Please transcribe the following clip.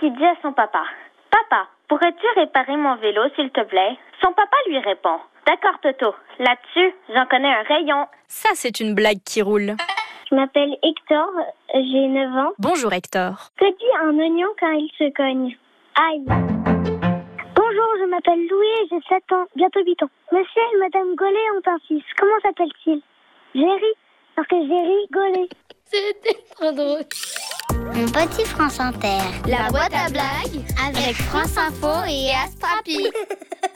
qui dit à son papa: Papa, pourrais-tu réparer mon vélo, s'il te plaît? Son papa lui répond: D'accord, Toto. Là-dessus, j'en connais un rayon. Ça, c'est une blague qui roule. Je m'appelle Hector, j'ai 9 ans. Bonjour Hector. Que dit un oignon quand il se cogne? Aïe. Bonjour, je m'appelle Louis et j'ai 7 ans, bientôt 8 ans. Monsieur et Madame Gollet ont un fils. Comment s'appelle-t-il? Jerry, parce que j'ai rigolé. C'était trop drôle. Mon petit France Inter. La boîte à blagues Avec France Info et Astrapi.